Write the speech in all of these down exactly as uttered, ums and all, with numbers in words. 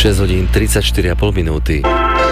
šesť hodín tridsaťštyri a pol minúty.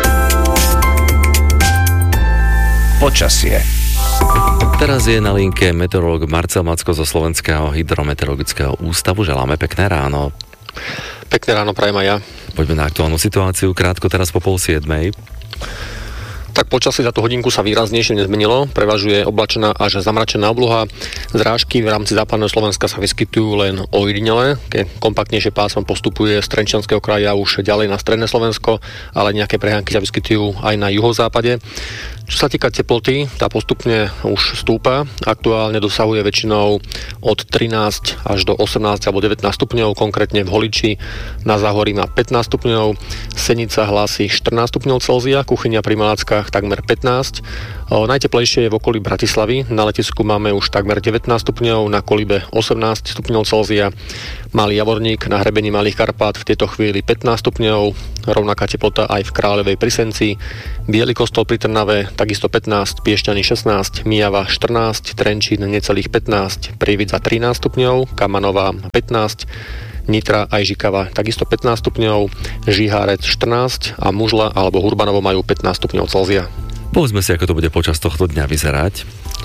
Počasie. Teraz je na linke meteorológ Marcel Macko zo Slovenského hydrometeorologického ústavu. Želáme pekné ráno. Pekné ráno prajem aj ja. Poďme na aktuálnu situáciu, krátko teraz po pol siedmej. Tak počasie za tú hodinku sa výraznejšie nezmenilo, prevažuje oblačená až zamračená obloha. Zrážky v rámci západného Slovenska sa vyskytujú len ojedinele, keď kompaktnejšie pásmo postupuje z Trenčianskeho kraja už ďalej na stredné Slovensko, ale nejaké prehánky sa vyskytujú aj na juhozápade. Čo sa týka teploty, tá postupne už stúpa. Aktuálne dosahuje väčšinou od trinásť až do osemnásť alebo devätnásť stupňov, konkrétne v Holiči na Záhorí má pätnásť stupňov, Senica hlási štrnásť stupňov Celzia, Kuchyňa pri Malackách takmer pätnásť. O, najteplejšie je v okolí Bratislavy, na letisku máme už takmer devätnásť stupňov, na Kolibe osemnásť stupňov Celzia, Malý Javorník na hrebení Malých Karpát v tejto chvíli pätnásť stupňov, rovnaká teplota aj v Kráľovej pri Senci, Biely Kostol pri Trnave takisto pätnásť, Piešťany šestnásť, Myjava štrnásť, Trenčín necelých pätnásť, Prievidza trinásť stupňov, Kamanová pätnásť, Nitra aj Žikava takisto pätnásť stupňov, Žihárec štrnásť a Mužla alebo Hurbanovo majú pätnásť stupňov Celzia. Povedzme si, ako to bude počas tohto dňa vyzerať.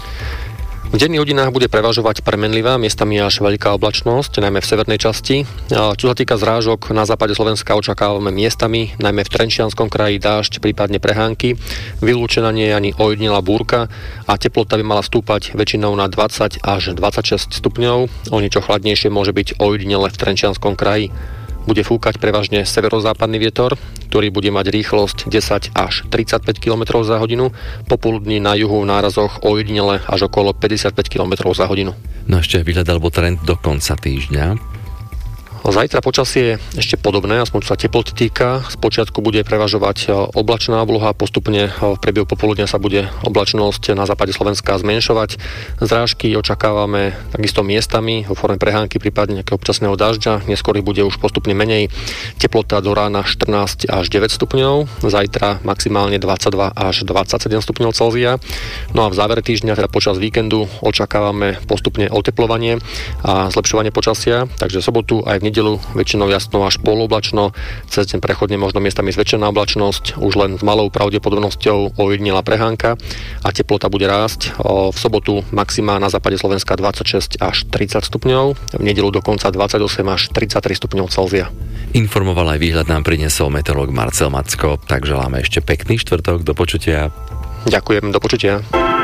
V denných hodinách bude prevažovať premenlivá, miestami až veľká oblačnosť, najmä v severnej časti. Čo sa týka zrážok, na západe Slovenska očakávame miestami, najmä v Trenčianskom kraji dážď, prípadne prehánky. Vylúčená nie je ani ojedinelá búrka a teplota by mala stúpať väčšinou na dvadsať až dvadsaťšesť stupňov. O niečo chladnejšie môže byť ojedinele v Trenčianskom kraji. Bude fúkať prevažne severozápadný vietor, ktorý bude mať rýchlosť desať až tridsaťpäť kilometrov za hodinu, popoludní na juhu v nárazoch ojedinele až okolo päťdesiatpäť kilometrov za hodinu. No ešte vyhľad alebo trend do konca týždňa. Zajtra počasie je ešte podobné, aspoň čo sa teploty týka. Spočiatku bude prevažovať oblačná obloha, postupne v priebehu popoludňa sa bude oblačnosť na západe Slovenska zmenšovať. Zrážky očakávame takisto miestami vo forme prehánky, prípadne nejakého občasného dažďa. Neskôr ich bude už postupne menej. Teplota do rána štrnásť až deväť stupňov, zajtra maximálne dvadsaťdva až dvadsaťsedem stupňov Celzia. No a v závere týždňa, teda počas víkendu, očakávame postupne oteplovanie a zlepšovanie počasia, takže sobotu aj v nedelu väčšinou jasno až poloblačno, cez deň prechodne možno miestami zväčšená oblačnosť, už len s malou pravdepodobnosťou ojedinelá prehánka a teplota bude rásť. O, v sobotu maximá na západe Slovenska dvadsaťšesť až tridsať stupňov, v nedeľu dokonca dvadsaťosem až tridsaťtri stupňov Celzia. Informoval aj výhľad nám priniesol meteorológ Marcel Macko, tak želáme ešte pekný štvrtok, do počutia. Ďakujem, do počutia.